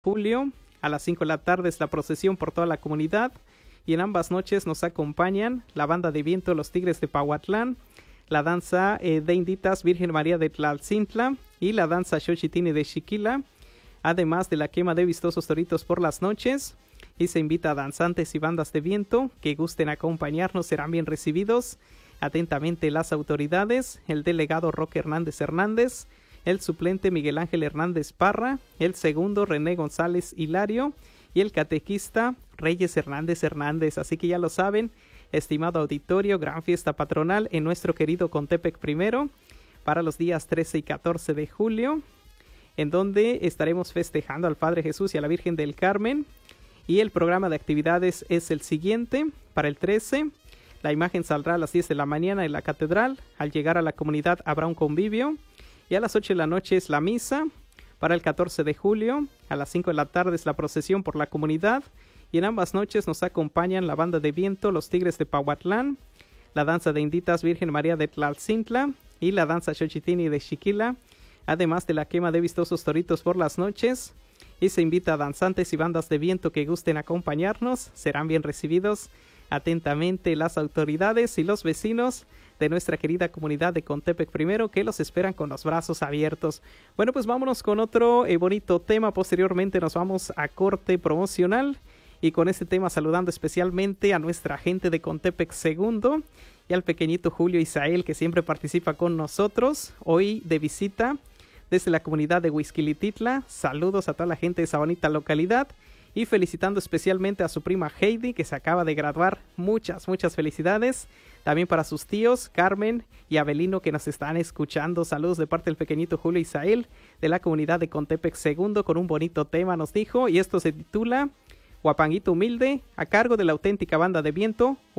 julio. A las 5 de la tarde es la procesión por toda la comunidad y en ambas noches nos acompañan la banda de viento Los Tigres de Pahuatlán, la danza de Inditas Virgen María de Tlaltzintla y la danza Xochitini de Xiquila, además de la quema de vistosos toritos por las noches. Y se invita a danzantes y bandas de viento que gusten acompañarnos, serán bien recibidos. Atentamente las autoridades, el delegado Roque Hernández, el suplente Miguel Ángel Hernández Parra, el segundo René González Hilario y el catequista Reyes Hernández. Así que ya lo saben, estimado auditorio, gran fiesta patronal en nuestro querido Contepec I para los días 13 y 14 de julio, en donde estaremos festejando al Padre Jesús y a la Virgen del Carmen. Y el programa de actividades es el siguiente. Para el 13, la imagen saldrá a las 10 de la mañana en la catedral. Al llegar a la comunidad habrá un convivio. Y a las 8 de la noche es la misa. Para el 14 de julio, a las 5 de la tarde es la procesión por la comunidad. Y en ambas noches nos acompañan la banda de viento Los Tigres de Pahuatlán, la danza de Inditas Virgen María de Tlaltzintla y la danza Xochitini de Xiquila, además de la quema de vistosos toritos por las noches. Y se invita a danzantes y bandas de viento que gusten acompañarnos, serán bien recibidos. Atentamente las autoridades y los vecinos de nuestra querida comunidad de Contepec I, que los esperan con los brazos abiertos. Bueno, pues vámonos con otro bonito tema. Posteriormente nos vamos a corte promocional y con este tema saludando especialmente a nuestra gente de Contepec II y al pequeñito Julio Isael, que siempre participa con nosotros hoy de visita desde la comunidad de Huixquilititla. Saludos a toda la gente de esa bonita localidad y felicitando especialmente a su prima Heidi, que se acaba de graduar. Muchas felicidades. También para sus tíos Carmen y Abelino, que nos están escuchando. Saludos de parte del pequeñito Julio Isael de la comunidad de Contepec II con un bonito tema, nos dijo, y esto se titula Huapanguito Humilde, a cargo de la auténtica banda de viento